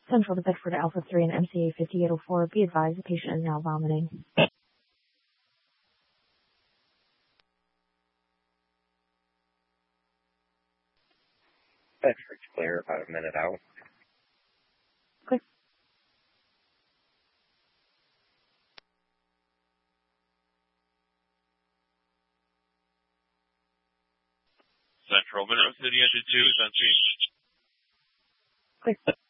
Central to Bedford Alpha 3 and MCA 5804. Be advised, the patient is now vomiting. Bedford's clear, about a minute out. Clear. Central, Monroe City, engine 2, Sunshine. Clear.